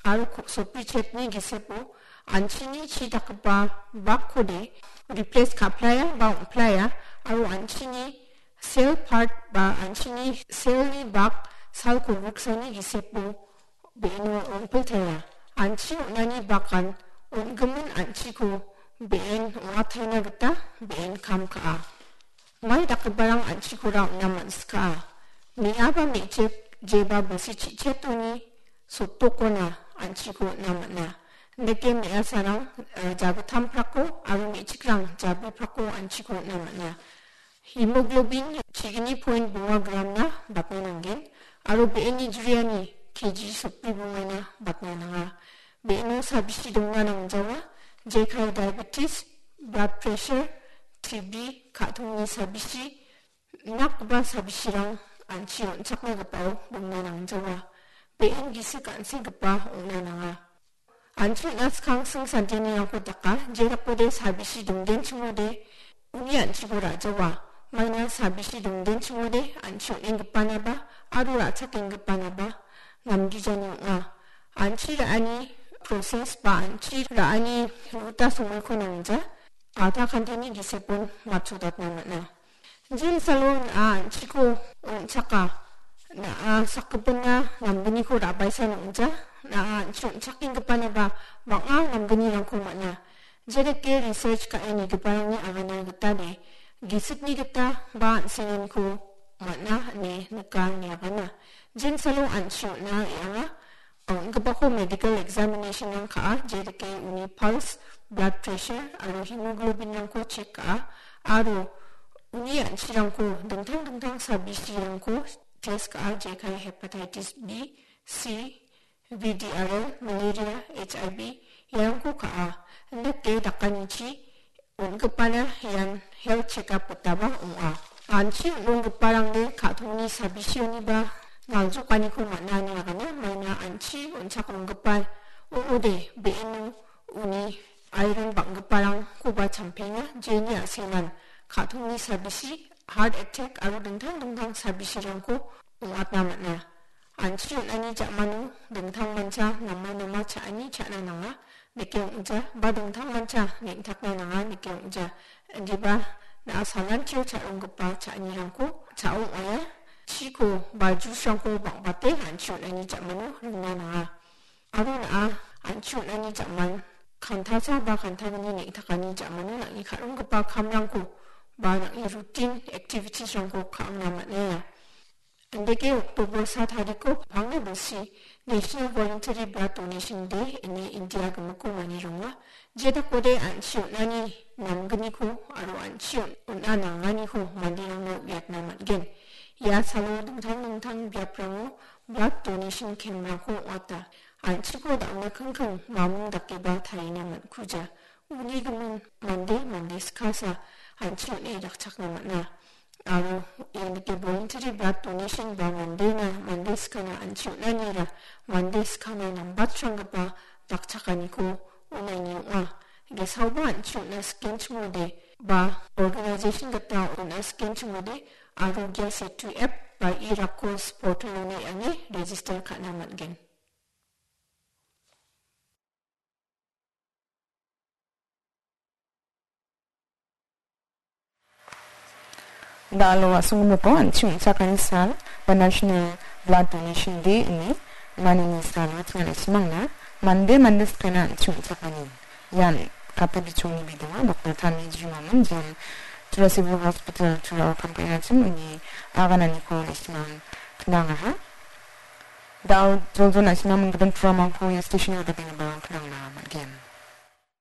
aru sopi chetni gisepo anchini chidakba bakkode replace kaplaya ba playa aru anchini cell part ba anchini cell ni bak salko ruksani gisepo beenu onpelthaya anchi unani bakan ongamun anchi ko been wathana gata been kamka mai dakbarang anchi kora namanska niaba mechep jeba basi chichetuni sotokona anchi ko namana ndeke mea sarang jabu thamprako aru mechikrang jabu prako anchi ko namana hemoglobin chigini point bunga gram na batnanangen aru beeni juriani kg sopi bunga na batnananga beenu sabisi donga nangjawa jekai diabetes blood pressure TB kathungni sabisi nakba sabisirang anchi onchakna gapao bunga nangjawa beeng gisi kansi gapa onananga anchi nas kangsung sanjani yangko taka jerakode sabisi dongden chungode uni anchi ko rajawa maina sabisi dongden chungode anchi onen gapana ba aru rachak gapana ba namgijani nga anchi raani process ba anchi raani ruta sumulko nangja ada kantini gisepon matsudat namana jin salon anchi ko onchaka na sakapena namgini ko rabaisa nangja na chaking gapana ba banga namgini lang ko mana jereke research ka ini gapana ni agana gitade gisip ni gita ba singin ko mana ni nakang ni agana jin salo ansyo na yanga ang gapako medical examination ng ka jereke uni pulse blood pressure aro hemoglobin ng ko check ka aro uni ansirang ko dangtang sabisirang ko test ka jekai hepatitis B, C, VDRL, malaria, HIV, yang ko ka ndeke dakanichi ungkapana yan health check-up potaba unga anchi ungkaparang de kathungni sabisioni ba naljukani ko manani agana maina anchi unchak ungkapal uode beenu uni iron bangkaparang ko ba champenga jeni asenan kathungni sabisi heart attack aru dengtang sabisirang ko ungat namana anchi unani jamanu dengtang mancha nama cha ani cha nanga neke unja ba dengtang mancha nengtak nanga neke unja ndiba na salan chiu cha ungpa cha ani rangko cha aya chiko ba ju shangko ba bate anchi unani jamanu nanga aru na anchi unani jaman kantacha ba kantagani nengtakani jamanu nangi karungpa kamrangko ba nangi routine activities rangko kam namane ndeke Oktober 4 hari ko Bangladeshi National Voluntary Blood Donation Day ini India gemako mani ronga jeda kode anchi nani namgani ko aru anchi unanangani ko mani ronga Vietnam gen ya salo dengtang biaprango blood donation camp ko wata anchi ko dangna kangkang mamung dakke ba thaina man kuja uni gemun mande skasa anchi ne rakchak namana aru yang voluntary blood donation ba mande skana anchi nanira mande skana nambat changba dakchakani ko unani wa ge sauba anchi na skin chmude ba organization gata una skin chmude arogya setu app ba irakos portal ne ane register kana mangen Dalo asung ko anchung sa kanisal pa National Blood Donation Day ini manini salo tngala simangna mande skana anchung sa kanin yan kapabichoni bidwa Dr. Tami Jumaman jan Tura Civil Hospital tura comprehensive ini aganani ko isman knanga ha daw joljon asimang gdang trauma ko station yo dabing ba knanga magem